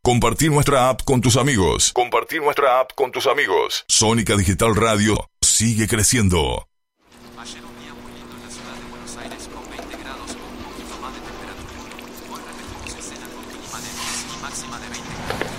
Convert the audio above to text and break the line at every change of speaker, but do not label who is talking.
Compartí nuestra app con tus amigos. Compartí nuestra app con tus amigos. Sónica Digital Radio sigue creciendo.
Ayer un día muy lindo en la ciudad de Buenos Aires con 20 grados o un poquito más de temperatura. Hoy repetimos escena con mínima de 10 y máxima de 20 grados.